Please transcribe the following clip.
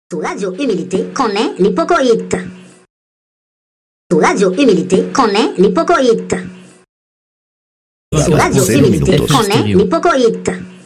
Su Radio Humilité connaît l'hypocoïte. Su Radio Humilité connaît l'hypocoïte. Su Radio Humilité connaît l'hypocoïte.